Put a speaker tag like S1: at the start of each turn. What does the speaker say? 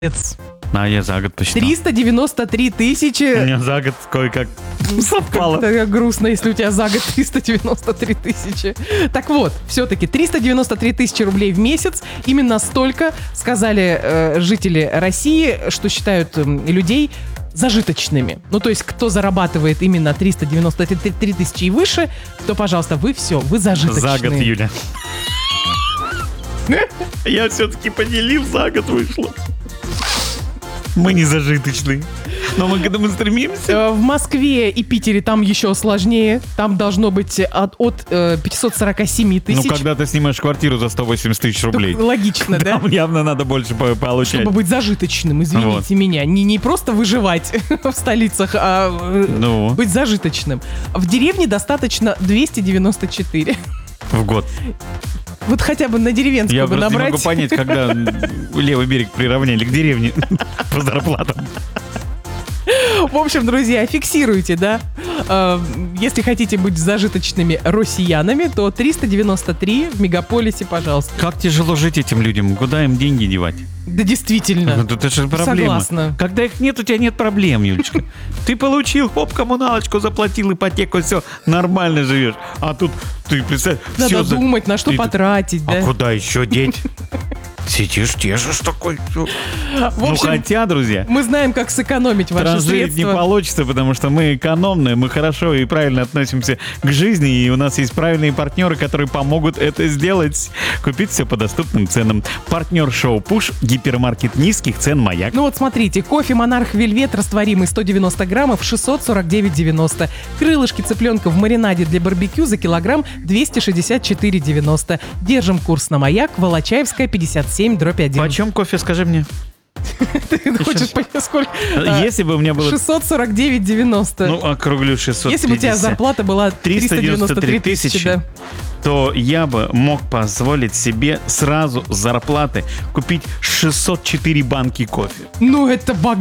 S1: А я за год посчитал.
S2: 393 тысячи.
S1: У меня за год кое-как совпало.
S2: Это грустно, если у тебя за год 393 тысячи. Так вот, все-таки 393 тысячи рублей в месяц. Именно столько сказали жители России, что считают людей зажиточными. Ну, то есть, кто зарабатывает именно 393 тысячи и выше, то, пожалуйста, вы все, вы зажиточные.
S1: За год, Юля. Я все-таки поделил, за год вышло. Мы не зажиточные. Но мы к этому стремимся.
S2: В Москве и Питере там еще сложнее. Там должно быть от 547 тысяч.
S1: Ну, когда ты снимаешь квартиру за 180 тысяч рублей.
S2: Логично, да?
S1: Там явно надо больше получать.
S2: Чтобы быть зажиточным, извините меня. Не просто выживать в столицах, а быть зажиточным. В деревне достаточно 294.
S1: В год.
S2: Вот хотя бы на деревенскую бы набрать.
S1: Я просто не могу понять, когда левый берег приравняли к деревне по зарплатам.
S2: В общем, друзья, фиксируйте, да? Если хотите быть зажиточными россиянами, то 393 в мегаполисе, пожалуйста.
S1: Как тяжело жить этим людям? Куда им деньги девать?
S2: Да действительно.
S1: Это же проблема.
S2: Согласна.
S1: Когда их нет, у тебя нет проблем, Юлечка. Ты получил, хоп, коммуналочку заплатил, ипотеку, все, нормально живешь. А тут ты, представь,
S2: надо думать, на что потратить, да?
S1: А куда еще деть? Сидишь, тешишь такой.
S2: В общем,
S1: хотя, друзья,
S2: мы знаем, как сэкономить ваши
S1: транжирить
S2: средства.
S1: не получится, потому что мы экономные, мы хорошо и правильно относимся к жизни, и у нас есть правильные партнеры, которые помогут это сделать. Купить все по доступным ценам. Партнер шоу «Пуш», гипермаркет низких цен «Маяк».
S2: Ну вот смотрите, кофе «Монарх Вельвет» растворимый 190 граммов 649,90. Крылышки цыпленка в маринаде для барбекю за килограмм 264,90. Держим курс на «Маяк», Волочаевская, 57/1.
S1: Почем кофе, скажи мне?
S2: Ты хочешь понять, сколько?
S1: Если бы у меня было...
S2: 649,90.
S1: Ну, округлю 650.
S2: Если бы у тебя зарплата была 393 тысячи, да.
S1: то я бы мог позволить себе сразу с зарплаты купить 604 банки кофе.
S2: Ну, это богато.